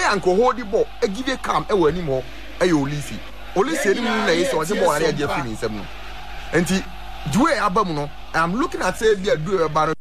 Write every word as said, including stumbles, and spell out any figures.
anko hold the ball e give a calm e wa ni mo e yo Olisi Olisi ni mu na e so se ball na e dey finish nsem no enti duwe abam no I'm looking at say dia do e ba